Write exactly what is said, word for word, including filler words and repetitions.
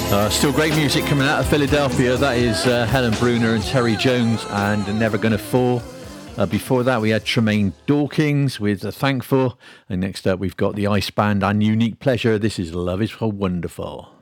Uh, still great music coming out of Philadelphia. That is uh, Helen Bruner and Terry Jones and Never Gonna Fall. Uh, before that, we had Tremaine Dawkins with uh, Thankful. And next up, we've got the Ice Band and Unique Pleasure. This is Love is So Wonderful.